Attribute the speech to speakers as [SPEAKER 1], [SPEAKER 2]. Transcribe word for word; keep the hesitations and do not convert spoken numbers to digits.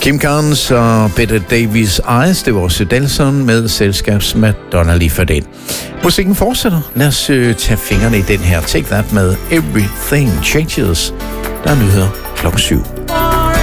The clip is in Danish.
[SPEAKER 1] Kim Carnes og Bette Davis Eyes, det var også Delson med selskabs Madonna lige for det. Musikken fortsætter. Lad os øh, tage fingrene i den her. Take That med Everything Changes. Der er nyheder klokken syv.